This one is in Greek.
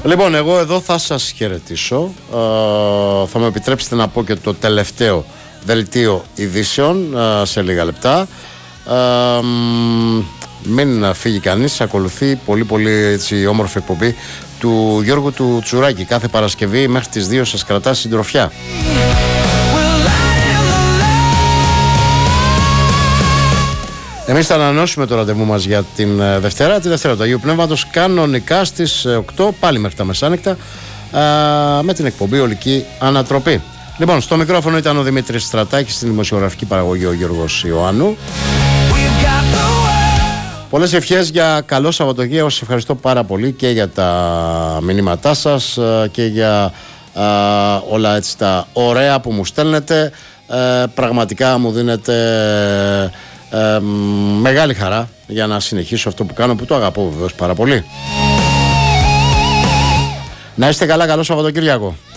Λοιπόν, εγώ εδώ θα σας χαιρετήσω. Θα μου επιτρέψετε να πω και το τελευταίο δελτίο ειδήσεων σε λίγα λεπτά. Μην φύγει κανείς. Ακολουθεί πολύ πολύ έτσι, όμορφη εκπομπή του Γιώργου του Τσουράκη. Κάθε Παρασκευή μέχρι τις 2 σας κρατά συντροφιά. Εμείς θα ανανεώσουμε το ραντεβού μας για την Δευτέρα, τη Δευτέρα του Αγίου Πνεύματος, κανονικά στις 8, πάλι μέχρι τα μεσάνυχτα, με την εκπομπή Ολική Ανατροπή. Λοιπόν, στο μικρόφωνο ήταν ο Δημήτρης Στρατάκης, στην δημοσιογραφική παραγωγή ο Γιώργος Ιωάννου. Πολλές ευχές για καλό Σαββατοκύριακο. Σας ευχαριστώ πάρα πολύ και για τα μηνύματά σας και για όλα έτσι τα ωραία που μου στέλνετε. Πραγματικά μου δίνετε μεγάλη χαρά για να συνεχίσω αυτό που κάνω, που το αγαπώ βεβαίως πάρα πολύ. Να είστε καλά, καλό Σαββατοκύριακο.